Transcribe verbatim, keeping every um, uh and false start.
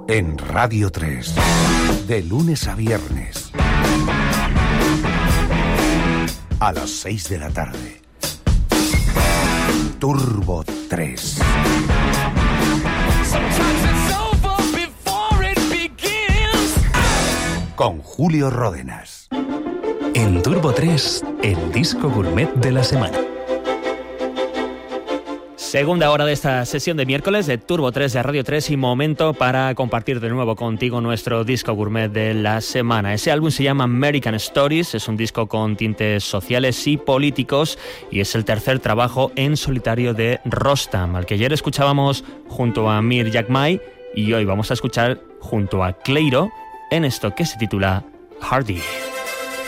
En Radio tres, de lunes a viernes, a las seis de la tarde. Turbo tres. Con Julio Ródenas. En Turbo tres, el disco gourmet de la semana. Segunda hora de esta sesión de miércoles de Turbo tres de Radio tres y momento para compartir de nuevo contigo nuestro disco gourmet de la semana. Ese álbum se llama American Stories, es un disco con tintes sociales y políticos y es el tercer trabajo en solitario de Rostam, al que ayer escuchábamos junto a Mir Jaqmai y hoy vamos a escuchar junto a Cleiro en esto que se titula Hardy.